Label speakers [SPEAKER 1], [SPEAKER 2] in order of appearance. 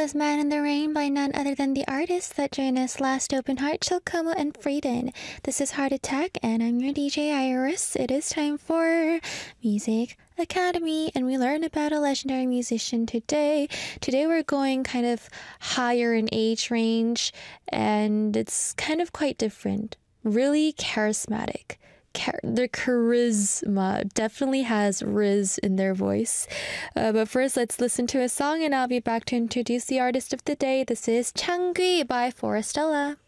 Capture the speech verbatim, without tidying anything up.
[SPEAKER 1] was Man in the Rain by none other than the artists that joined us last Open Heart, Chilcomo and Frieden. This is Heart Attack, and I'm your D J Iris. It is time for Music Academy, and we learn about a legendary musician today. Today we're going kind of higher in age range, and it's kind of quite different. Really charismatic. Char- their charisma definitely has riz in their voice. Uh, but first, let's listen to a song, and I'll be back to introduce the artist of the day. This is Changgui by Forestella.